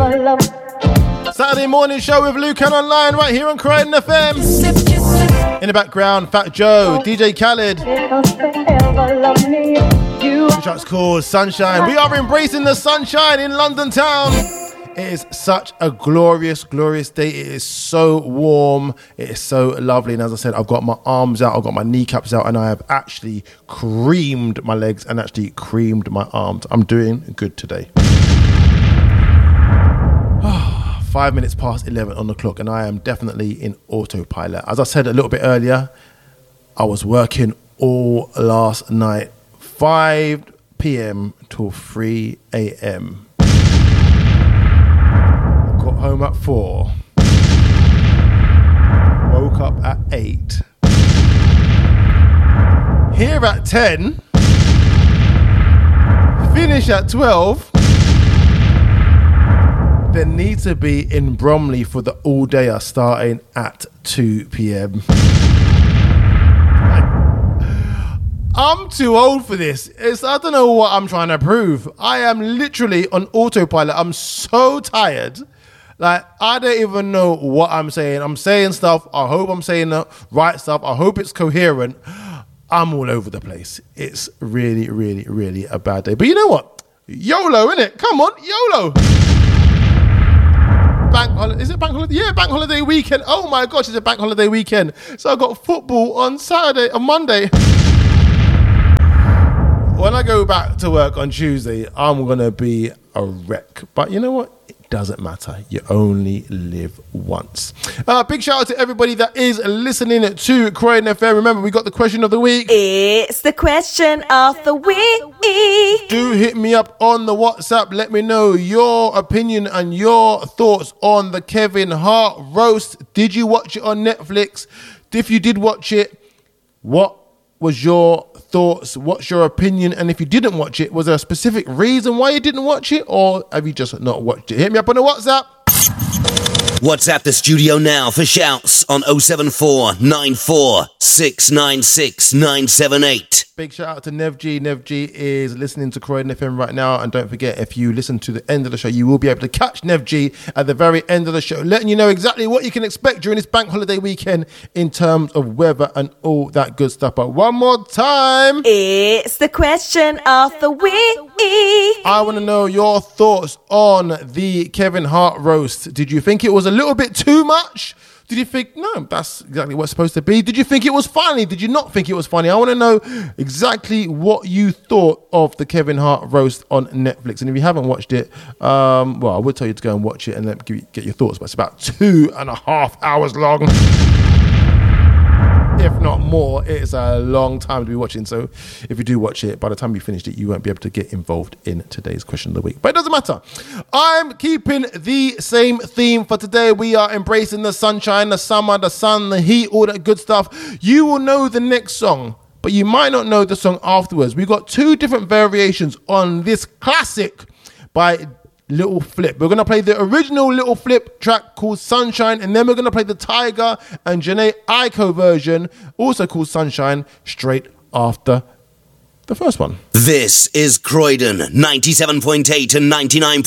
Saturday morning show with Lucan Online right here on Croydon FM. In the background, Fat Joe, DJ Khaled. The track's called Sunshine. We are embracing the sunshine in London town. It is such a glorious, glorious day. It is so warm. It is so lovely. And as I said, I've got my arms out, I've got my kneecaps out, and I have actually creamed my legs and actually creamed my arms. I'm doing good today. 5 minutes past 11 on the clock, and I am definitely in autopilot. As I said a little bit earlier, I was working all last night, 5 p.m. till 3 a.m. Got home at 4. Woke up at 8. Here at 10. Finish at 12. Then need to be in Bromley for the all-dayer starting at 2 p.m. I'm too old for this. I don't know what I'm trying to prove. I am literally on autopilot. I'm so tired. Like, I don't even know what I'm saying. I'm saying stuff. I hope I'm saying the right stuff. I hope it's coherent. I'm all over the place. It's really, really, really a bad day. But you know what? YOLO, innit? Come on, YOLO. Bank holiday. Is it bank holiday? Yeah, bank holiday weekend. Oh my gosh, it's a bank holiday weekend. So I got football on Monday. When I go back to work on Tuesday, I'm going to be a wreck. But you know what? It doesn't matter. You only live once. Big shout out to everybody that is listening to Croydon FM. Remember, we got the question of the week. It's the question of the week. Do hit me up on the WhatsApp. Let me know your opinion and your thoughts on the Kevin Hart roast. Did you watch it on Netflix? If you did watch it, what was your thoughts? What's your opinion? And if you didn't watch it, was there a specific reason why you didn't watch it, or have you just not watched it? Hit me up on the WhatsApp. WhatsApp the studio now for shouts on 074 94 696 978. Big shout out to Nev G. Nev G is listening to Croydon FM right now. And don't forget, if you listen to the end of the show, you will be able to catch Nev G at the very end of the show, letting you know exactly what you can expect during this bank holiday weekend in terms of weather and all that good stuff. But one more time, it's the question of the week. I want to know your thoughts on the Kevin Hart roast. Did you think it was a little bit too much? Did you think, no, that's exactly what it's supposed to be? Did you think it was funny? Did you not think it was funny? I want to know exactly what you thought of the Kevin Hart roast on Netflix. And if you haven't watched it, well, I would tell you to go and watch it and then get your thoughts. But it's about 2.5 hours long. If not more, it's a long time to be watching. So if you do watch it, by the time you finished it, you won't be able to get involved in today's question of the week. But it doesn't matter. I'm keeping the same theme for today. We are embracing the sunshine, the summer, the sun, the heat, all that good stuff. You will know the next song, but you might not know the song afterwards. We've got 2 different variations on this classic by Little Flip. We're going to play the original Little Flip track called Sunshine, and then we're going to play the Tyga and Jhené Aiko version, also called Sunshine, straight after the first one. This is Croydon 97.8 and 99.9